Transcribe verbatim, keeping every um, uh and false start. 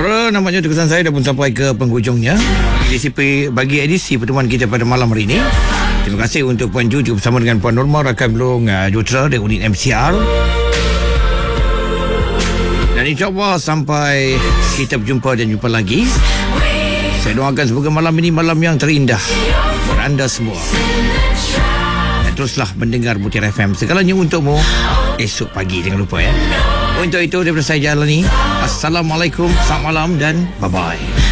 Saudara, nampaknya tugasan saya dah pun sampai ke penghujungnya edisi, bagi edisi pertemuan kita pada malam hari ini. Terima kasih untuk Puan Ju juga bersama dengan Puan Norma, rakan belung uh, Jutra dari unit M C R. Dan insyaAllah sampai kita berjumpa dan jumpa lagi. Saya doakan semoga malam ini malam yang terindah untuk anda semua. Dan teruslah mendengar Mutiara F M, segalanya untukmu esok pagi, jangan lupa ya. Untuk itu daripada saya Jalani, Assalamualaikum, selamat malam dan bye-bye.